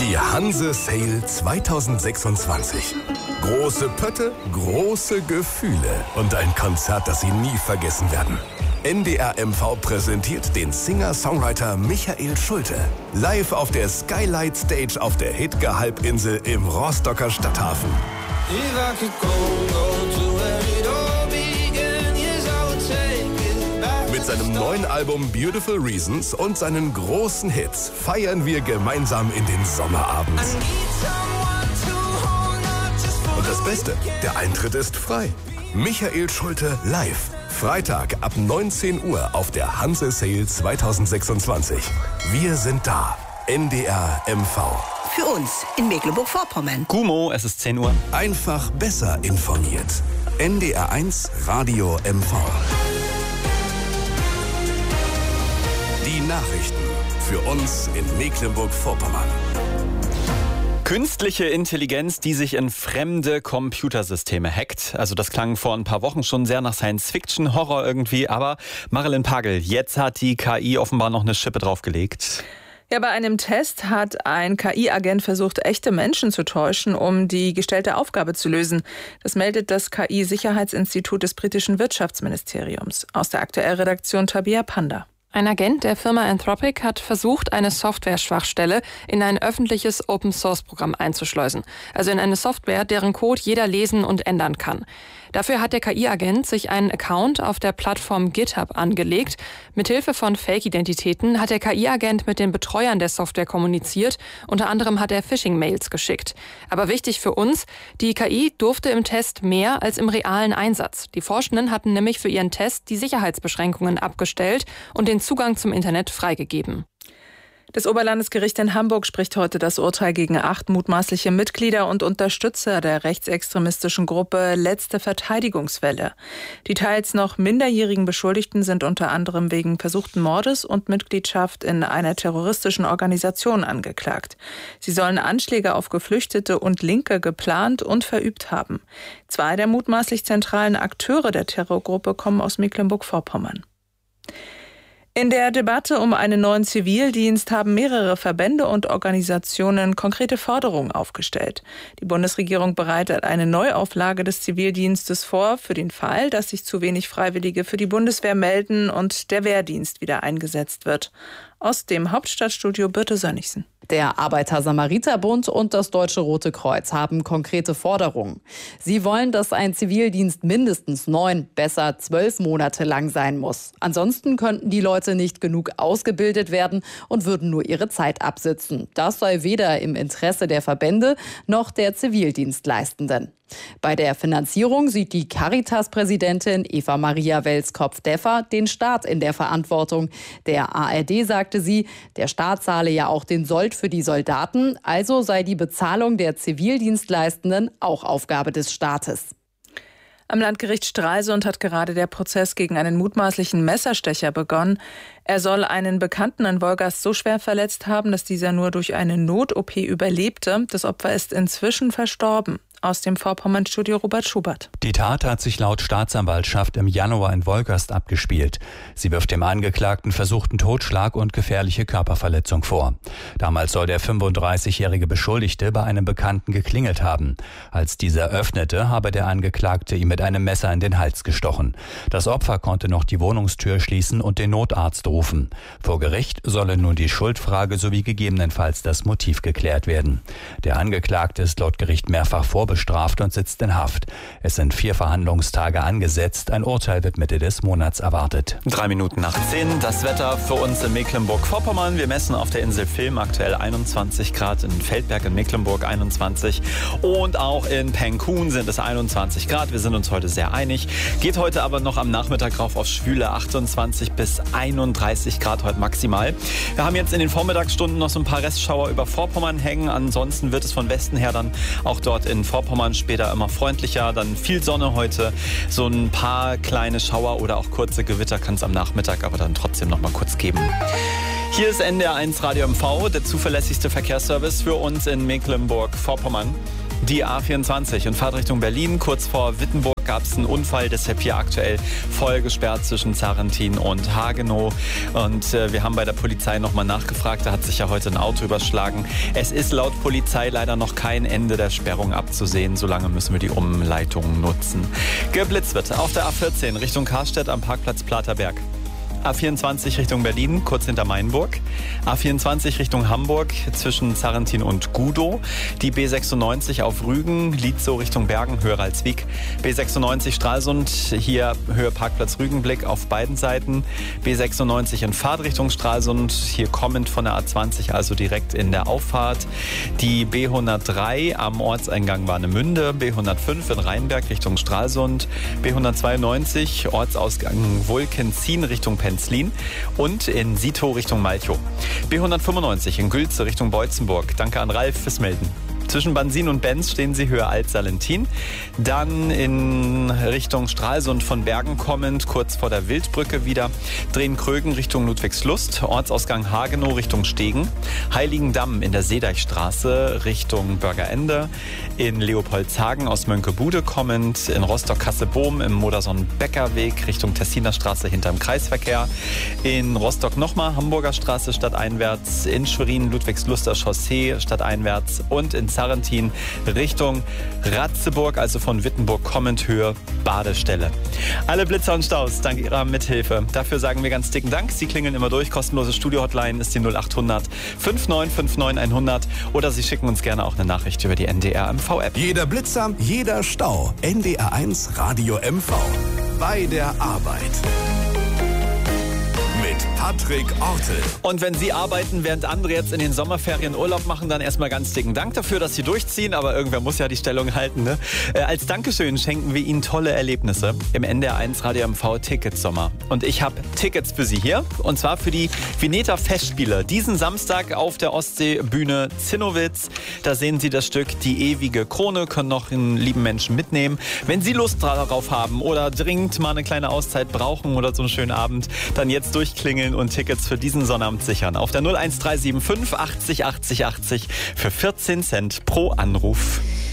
Die Hanse Sale 2026. Große Pötte, große Gefühle und ein Konzert, das Sie nie vergessen werden. NDR MV präsentiert den Singer-Songwriter Michael Schulte. Live auf der Skylight Stage auf der Hidge-Halbinsel im Rostocker Stadthafen. Mit seinem neuen Album Beautiful Reasons und seinen großen Hits feiern wir gemeinsam in den Sommerabend. Und das Beste, der Eintritt ist frei. Michael Schulte live. Freitag ab 19 Uhr auf der Hanse Sale 2026. Wir sind da. NDR MV. Für uns in Mecklenburg-Vorpommern. Kumo, es ist 10 Uhr. Einfach besser informiert. NDR 1 Radio MV. Die Nachrichten für uns in Mecklenburg-Vorpommern. Künstliche Intelligenz, die sich in fremde Computersysteme hackt. Also das klang vor ein paar Wochen schon sehr nach Science-Fiction, Horror irgendwie. Aber Marilyn Pagel, jetzt hat die KI offenbar noch eine Schippe draufgelegt. Ja, bei einem Test hat ein KI-Agent versucht, echte Menschen zu täuschen, um die gestellte Aufgabe zu lösen. Das meldet das KI-Sicherheitsinstitut des britischen Wirtschaftsministeriums. Aus der Aktuellredaktion Tabea Panda. Ein Agent der Firma Anthropic hat versucht, eine Software-Schwachstelle in ein öffentliches Open-Source-Programm einzuschleusen. Also in eine Software, deren Code jeder lesen und ändern kann. Dafür hat der KI-Agent sich einen Account auf der Plattform GitHub angelegt. Mithilfe von Fake-Identitäten hat der KI-Agent mit den Betreuern der Software kommuniziert. Unter anderem hat er Phishing-Mails geschickt. Aber wichtig für uns, die KI durfte im Test mehr als im realen Einsatz. Die Forschenden hatten nämlich für ihren Test die Sicherheitsbeschränkungen abgestellt und den Zugang zum Internet freigegeben. Das Oberlandesgericht in Hamburg spricht heute das Urteil gegen 8 mutmaßliche Mitglieder und Unterstützer der rechtsextremistischen Gruppe Letzte Verteidigungswelle. Die teils noch minderjährigen Beschuldigten sind unter anderem wegen versuchten Mordes und Mitgliedschaft in einer terroristischen Organisation angeklagt. Sie sollen Anschläge auf Geflüchtete und Linke geplant und verübt haben. 2 der mutmaßlich zentralen Akteure der Terrorgruppe kommen aus Mecklenburg-Vorpommern. In der Debatte um einen neuen Zivildienst haben mehrere Verbände und Organisationen konkrete Forderungen aufgestellt. Die Bundesregierung bereitet eine Neuauflage des Zivildienstes vor, für den Fall, dass sich zu wenig Freiwillige für die Bundeswehr melden und der Wehrdienst wieder eingesetzt wird. Aus dem Hauptstadtstudio Birte Sönnigsen. Der Arbeiter-Samariter-Bund und das Deutsche Rote Kreuz haben konkrete Forderungen. Sie wollen, dass ein Zivildienst mindestens 9, besser 12 Monate lang sein muss. Ansonsten könnten die Leute nicht genug ausgebildet werden und würden nur ihre Zeit absitzen. Das sei weder im Interesse der Verbände noch der Zivildienstleistenden. Bei der Finanzierung sieht die Caritas-Präsidentin Eva Maria Welskopf-Deffer den Staat in der Verantwortung. Der ARD sagte sie, der Staat zahle ja auch den Sold für die Soldaten, also sei die Bezahlung der Zivildienstleistenden auch Aufgabe des Staates. Am Landgericht Stralsund hat gerade der Prozess gegen einen mutmaßlichen Messerstecher begonnen. Er soll einen Bekannten in Wolgast so schwer verletzt haben, dass dieser nur durch eine Not-OP überlebte. Das Opfer ist inzwischen verstorben. Aus dem Vorpommern-Studio Robert Schubert. Die Tat hat sich laut Staatsanwaltschaft im Januar in Wolgast abgespielt. Sie wirft dem Angeklagten versuchten Totschlag und gefährliche Körperverletzung vor. Damals soll der 35-jährige Beschuldigte bei einem Bekannten geklingelt haben. Als dieser öffnete, habe der Angeklagte ihm mit einem Messer in den Hals gestochen. Das Opfer konnte noch die Wohnungstür schließen und den Notarzt rufen. Vor Gericht solle nun die Schuldfrage sowie gegebenenfalls das Motiv geklärt werden. Der Angeklagte ist laut Gericht mehrfach vorbestraft und sitzt in Haft. Es sind 4 Verhandlungstage angesetzt. Ein Urteil wird Mitte des Monats erwartet. 3 Minuten nach 10. Das Wetter für uns in Mecklenburg-Vorpommern. Wir messen auf der Insel Vilm aktuell 21 Grad, in Feldberg in Mecklenburg 21 und auch in Penkun sind es 21 Grad. Wir sind uns heute sehr einig. Geht heute aber noch am Nachmittag rauf auf schwüle 28 bis 31 Grad heute maximal. Wir haben jetzt in den Vormittagsstunden noch so ein paar Restschauer über Vorpommern hängen. Ansonsten wird es von Westen her dann auch dort in Vorpommern später immer freundlicher, dann viel Sonne heute, so ein paar kleine Schauer oder auch kurze Gewitter kann es am Nachmittag aber dann trotzdem noch mal kurz geben. Hier ist NDR 1 Radio MV, der zuverlässigste Verkehrsservice für uns in Mecklenburg-Vorpommern. Die A24 in Fahrtrichtung Berlin, kurz vor Wittenburg gab es einen Unfall, deshalb hier aktuell voll gesperrt zwischen Zarentin und Hagenow. Und wir haben bei der Polizei nochmal nachgefragt, da hat sich ja heute ein Auto überschlagen. Es ist laut Polizei leider noch kein Ende der Sperrung abzusehen, solange müssen wir die Umleitung nutzen. Geblitzt wird auf der A14 Richtung Karstedt am Parkplatz Platerberg. A24 Richtung Berlin, kurz hinter Mainburg. A24 Richtung Hamburg zwischen Zarentin und Gudow. Die B96 auf Rügen, Lietzow Richtung Bergen, höher als Wieg. B96 Stralsund, hier Höhe Parkplatz Rügenblick auf beiden Seiten. B96 in Fahrtrichtung Stralsund, hier kommend von der A20, also direkt in der Auffahrt. Die B103 am Ortseingang Warnemünde. B105 in Rheinberg Richtung Stralsund. B192 Ortsausgang Wulkenzien Richtung Penzlin und in Sito Richtung Malchow. B195 in Gülze Richtung Beutzenburg. Danke an Ralf fürs Melden. Zwischen Bansin und Benz stehen Sie höher als Salentin. Dann in Richtung Stralsund von Bergen kommend, kurz vor der Wildbrücke wieder. Drehen-Krögen Richtung Ludwigslust. Ortsausgang Hagenow Richtung Stegen. Heiligendamm in der Seedeichstraße Richtung Bürgerende. In Leopoldshagen aus Mönckebude kommend. In Rostock-Kassel-Bohm im Modersohn-Becker-Weg Richtung Tessiner Straße hinterm Kreisverkehr. In Rostock nochmal Hamburger Straße stadteinwärts. In Schwerin Ludwigsluster Chaussee stadteinwärts. Und in Zarentin Richtung Ratzeburg, also von Wittenburg kommend Höhe Badestelle. Alle Blitzer und Staus dank Ihrer Mithilfe. Dafür sagen wir ganz dicken Dank. Sie klingeln immer durch. Kostenlose Studio-Hotline ist die 0800 5959 100 oder Sie schicken uns gerne auch eine Nachricht über die NDR MV-App. Jeder Blitzer, jeder Stau. NDR1 Radio MV. Bei der Arbeit. Mit Patrick Ortel. Und wenn Sie arbeiten, während andere jetzt in den Sommerferien Urlaub machen, dann erstmal ganz dicken Dank dafür, dass Sie durchziehen. Aber irgendwer muss ja die Stellung halten, ne? Als Dankeschön schenken wir Ihnen tolle Erlebnisse im NDR1 Radio MV Ticketsommer. Und ich habe Tickets für Sie hier. Und zwar für die Veneta Festspiele. Diesen Samstag auf der Ostseebühne Zinnowitz. Da sehen Sie das Stück Die ewige Krone. Können noch einen lieben Menschen mitnehmen. Wenn Sie Lust darauf haben oder dringend mal eine kleine Auszeit brauchen oder so einen schönen Abend, dann jetzt durchklingeln und Tickets für diesen Sonnabend sichern. Auf der 01375 80 80 80 für 14 Cent pro Anruf.